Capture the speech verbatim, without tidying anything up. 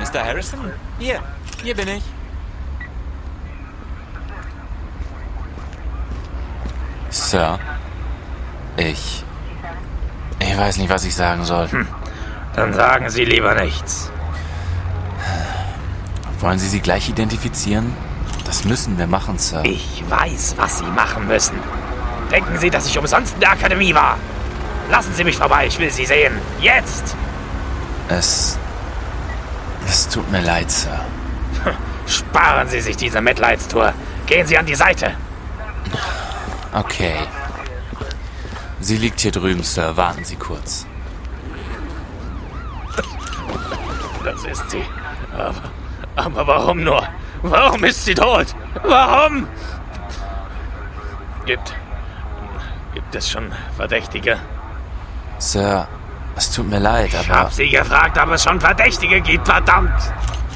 Mister Harrison? Hier, hier bin ich. Sir, ich... Ich weiß nicht, was ich sagen soll. Hm. Dann sagen Sie lieber nichts. Wollen Sie sie gleich identifizieren? Das müssen wir machen, Sir. Ich weiß, was Sie machen müssen. Denken Sie, dass ich umsonst in der Akademie war? Lassen Sie mich vorbei, ich will Sie sehen. Jetzt! Es... Es tut mir leid, Sir. Sparen Sie sich diese Mitleidstour. Gehen Sie an die Seite. Okay. Sie liegt hier drüben, Sir. Warten Sie kurz. Das ist sie. Aber, aber warum nur? Warum ist sie tot? Warum? Gibt... Gibt es schon Verdächtige? Sir, es tut mir leid, aber... Ich hab Sie gefragt, ob es schon Verdächtige gibt, verdammt!